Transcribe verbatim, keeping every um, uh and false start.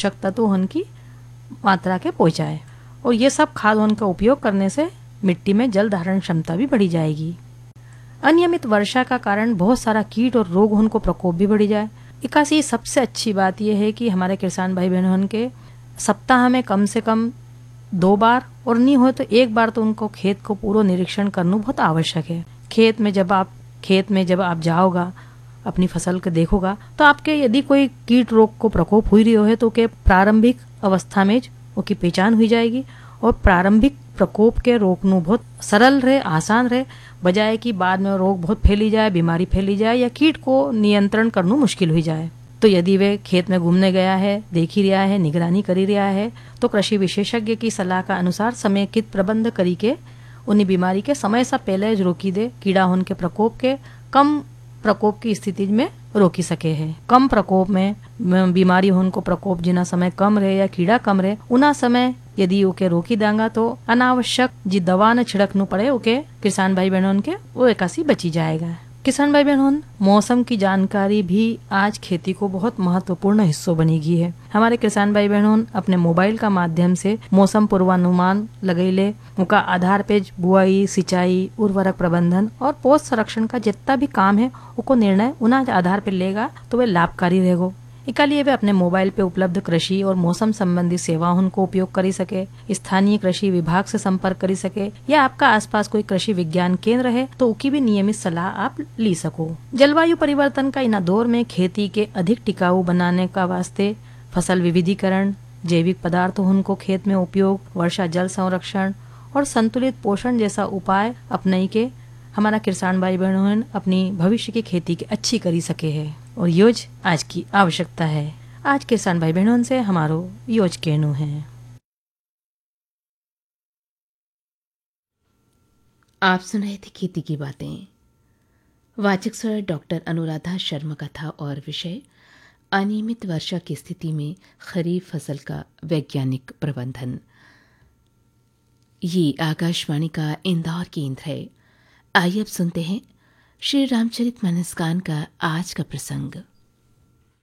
पोषक तत्व उनकी मात्रा के पहुँचाए। और ये सब खाद उनका उपयोग करने से मिट्टी में जल धारण क्षमता भी बढ़ी जाएगी। अनियमित वर्षा का कारण बहुत सारा कीट और रोग उनको प्रकोप भी बढ़ी जाए। इकासी सबसे अच्छी बात यह है कि हमारे किसान भाई बहनों के सप्ताह में कम से कम दो बार और नहीं हो तो एक बार तो उनको खेत को पूरा निरीक्षण करना बहुत आवश्यक है। खेत में जब आप खेत में जब आप जाओगा, अपनी फसल को देखोगा, तो आपके यदि कोई कीट रोग को प्रकोप हुई रही है तो के प्रारंभिक अवस्था में उसकी पहचान हुई जाएगी और प्रारंभिक प्रकोप के रोकना बहुत सरल रहे, आसान रहे, बजाय कि बाद में रोग बहुत फैली जाए, बीमारी फैली जाए या कीट को नियंत्रण करना मुश्किल हो जाए। तो यदि वे खेत में घूमने गया है, देख ही रहा है, निगरानी करी रहा है, तो कृषि विशेषज्ञ की सलाह का अनुसार समेकित प्रबंध करी के उन्हें बीमारी के समय से पहले रोकी दे, कीड़ा होने के प्रकोप के कम प्रकोप की स्थिति में रोकी सके है। कम प्रकोप में बीमारी होने को प्रकोप जिना समय कम रहे या कीड़ा कम रहे, उना समय यदि ओके रोकी देंगा तो अनावश्यक जी दवा न छिड़कनु पड़े ओके किसान भाई बहनों के वो एकासी बची जाएगा। किसान भाई बहनों, मौसम की जानकारी भी आज खेती को बहुत महत्वपूर्ण हिस्सों बनेगी है। हमारे किसान भाई बहनों अपने मोबाइल का माध्यम से मौसम पूर्वानुमान लगैले, उनका आधार पे बुआई, सिंचाई, उर्वरक प्रबंधन और पोषक संरक्षण का जितना भी काम है उनको निर्णय उन आधार पे लेगा तो वे लाभकारी रहेगा। इकालिए वे अपने मोबाइल पे उपलब्ध कृषि और मौसम संबंधी सेवाओं को उपयोग करी सके, स्थानीय कृषि विभाग से संपर्क करी सके या आपका आसपास कोई कृषि विज्ञान केंद्र है तो उनकी भी नियमित सलाह आप ली सको। जलवायु परिवर्तन का इन दौर में खेती के अधिक टिकाऊ बनाने का वास्ते फसल विविधीकरण, जैविक पदार्थों उनको खेत में उपयोग, वर्षा जल संरक्षण और संतुलित पोषण जैसा उपाय अपनाई के हमारा किसान भाई बहनों अपनी भविष्य की खेती की अच्छी करी सके है और योज आज की आवश्यकता है। आज किसान भाई बहनों से हमारो योज कहनु है। आप सुन रहे थे खेती की बातें। वाचक स्वर डॉक्टर अनुराधा शर्मा का था और विषय अनियमित वर्षा की स्थिति में खरीफ फसल का वैज्ञानिक प्रबंधन। ये आकाशवाणी का इंदौर केंद्र है। आइए अब सुनते हैं श्री रामचरित मानस का आज का प्रसंग।